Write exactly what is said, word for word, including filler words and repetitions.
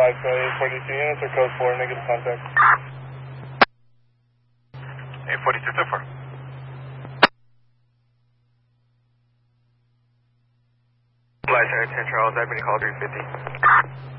five eight forty-two units or code four, negative contact. eight forty-two, so far. License ten Charles, I've been called three fifty.